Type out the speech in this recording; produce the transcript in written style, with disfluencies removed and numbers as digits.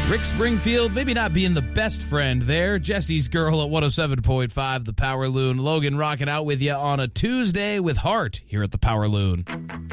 Rick Springfield, maybe not being the best friend there. Jesse's Girl at 107.5, the Power Loon. Logan rocking out with you on a Tuesday with Heart here at the Power Loon.